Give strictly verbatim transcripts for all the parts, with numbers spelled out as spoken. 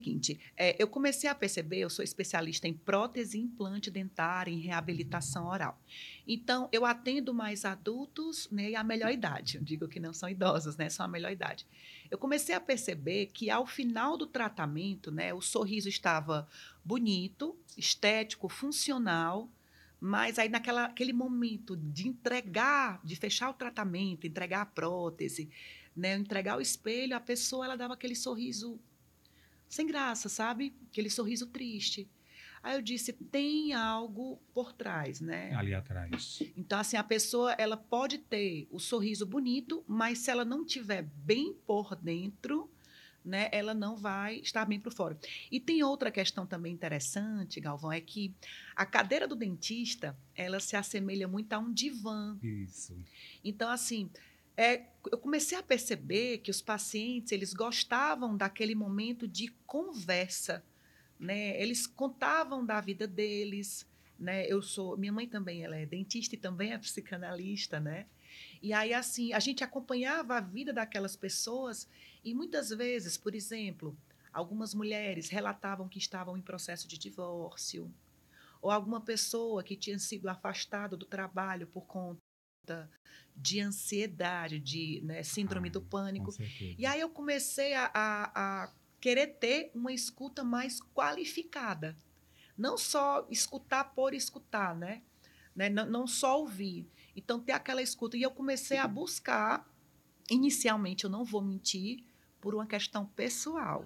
Seguinte, eh, eu comecei a perceber, eu sou especialista em prótese e implante dentária, em reabilitação oral. Então, eu atendo mais adultos, né, e a melhor idade. Eu digo que não são idosos, né, são a melhor idade. Eu comecei a perceber que ao final do tratamento, né, o sorriso estava bonito, estético, funcional, mas aí naquela aquele momento de entregar, de fechar o tratamento, entregar a prótese, né, entregar o espelho, a pessoa ela dava aquele sorriso sem graça, sabe? Aquele sorriso triste. Aí eu disse, tem algo por trás, né? Ali atrás. Então, assim, a pessoa, ela pode ter o sorriso bonito, mas se ela não tiver bem por dentro, né, ela não vai estar bem por fora. E tem outra questão também interessante, Galvão, é que a cadeira do dentista, ela se assemelha muito a um divã. Isso. Então, assim, é, eu comecei a perceber que os pacientes, eles gostavam daquele momento de conversa, né? Eles contavam da vida deles, né? Eu sou, minha mãe também, ela é dentista e também é psicanalista, né? E aí, assim, a gente acompanhava a vida daquelas pessoas e muitas vezes, por exemplo, algumas mulheres relatavam que estavam em processo de divórcio, ou alguma pessoa que tinha sido afastada do trabalho por conta de ansiedade, de, né, síndrome Ai, do com pânico. E certeza. aí eu comecei a, a, a querer ter uma escuta mais qualificada. Não só escutar por escutar, né? né? Não, não só ouvir. Então, ter aquela escuta. E eu comecei a buscar, inicialmente, eu não vou mentir, por uma questão pessoal.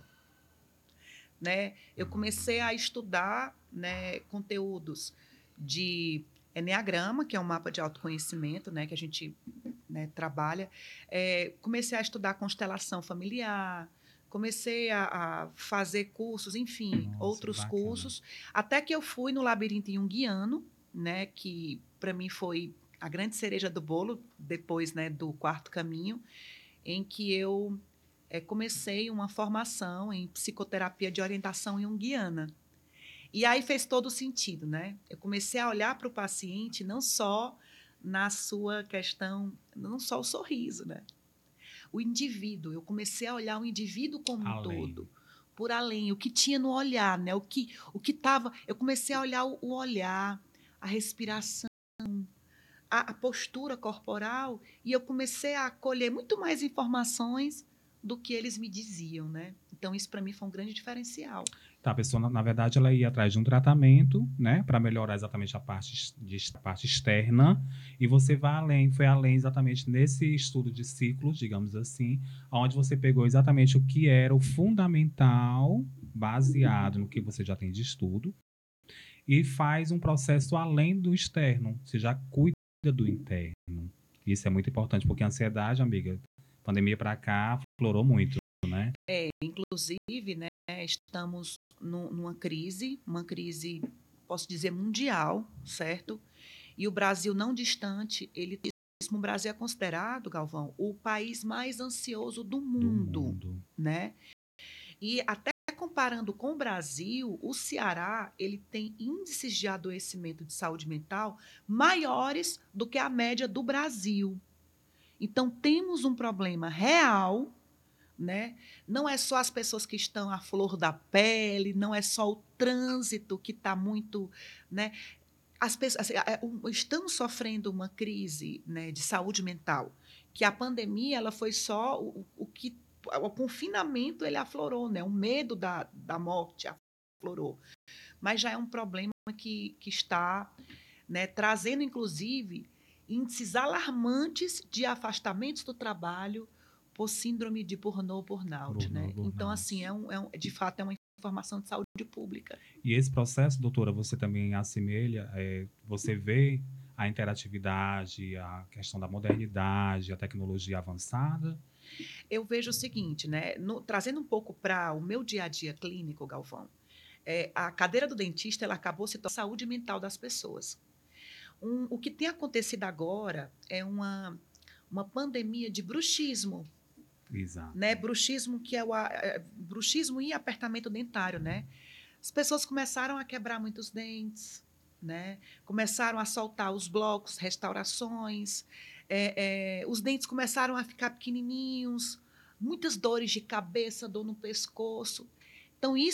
Né? Eu comecei Hum, a estudar, né, conteúdos de Enneagrama, que é um mapa de autoconhecimento, né, que a gente, né, trabalha. É, comecei a estudar constelação familiar, comecei a, a fazer cursos, enfim, nossa, que outros bacana. cursos, até que eu fui no labirinto junguiano, né, que para mim foi a grande cereja do bolo, depois, né, do quarto caminho, em que eu é, comecei uma formação em psicoterapia de orientação junguiana. E aí fez todo o sentido, né? Eu comecei a olhar para o paciente não só na sua questão, não só o sorriso, né? O indivíduo, eu comecei a olhar o indivíduo como um Além. todo, por além, o que tinha no olhar, né? O que o que estava, eu comecei a olhar o, o olhar, a respiração, a, a postura corporal, e eu comecei a colher muito mais informações do que eles me diziam, né? Então isso para mim foi um grande diferencial. Tá, a pessoa, na na verdade, ela ia atrás de um tratamento, né, para melhorar exatamente a parte, ex- de, a parte externa, e você vai além, foi além exatamente nesse estudo de ciclos, digamos assim, onde você pegou exatamente o que era o fundamental, baseado no que você já tem de estudo, e faz um processo além do externo, você já cuida do interno. Isso é muito importante, porque a ansiedade, amiga, pandemia para cá, florou muito, né? É, inclusive, né, estamos nu- numa crise, uma crise, posso dizer, mundial, certo? E o Brasil não distante, ele o Brasil é considerado, Galvão, o país mais ansioso do Do mundo, mundo. né? E até comparando com o Brasil, o Ceará, ele tem índices de adoecimento de saúde mental maiores do que a média do Brasil. Então temos um problema real, né? Não é só as pessoas que estão à flor da pele, não é só o trânsito que está muito, né? As pessoas assim, é, um, estamos sofrendo uma crise, né, de saúde mental, que a pandemia ela foi só o, o que o confinamento ele aflorou, né? O medo da, da morte aflorou, mas já é um problema que, que está, né, trazendo inclusive índices alarmantes de afastamentos do trabalho por síndrome de burnout burnout, Burnout, né? Então assim burnout. é, um, é um, de fato é uma informação de saúde pública. E esse processo, doutora, você também assemelha, é, você vê a interatividade, a questão da modernidade, a tecnologia avançada? Eu vejo o seguinte, né? No, trazendo um pouco para o meu dia a dia clínico, Galvão, é, a cadeira do dentista ela acabou se tornando a saúde mental das pessoas. Um, o que tem acontecido agora é uma, uma pandemia de bruxismo, né? Exato. Bruxismo que é o a- é, bruxismo e apertamento dentário, né? As pessoas começaram a quebrar muitos dentes, né? Começaram a soltar os blocos, restaurações, é, é, os dentes começaram a ficar pequenininhos, muitas dores de cabeça, dor no pescoço. Então, isso